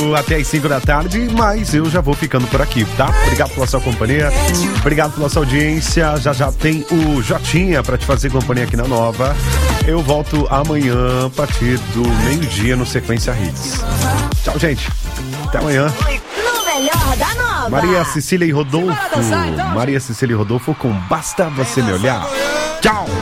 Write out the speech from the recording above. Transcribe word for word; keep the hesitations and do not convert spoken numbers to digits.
comigo até as cinco da tarde, mas eu já vou ficando por aqui, tá? Obrigado pela sua companhia, obrigado pela sua audiência. Já já tem o Jotinha pra te fazer companhia aqui na Nova. Eu volto amanhã a partir do meio-dia no Sequência Hits. Tchau, gente. Até amanhã. No melhor da Nova. Maria Cecília e Rodolfo. Maria Cecília e Rodolfo com Basta Você Me Olhar. Tchau.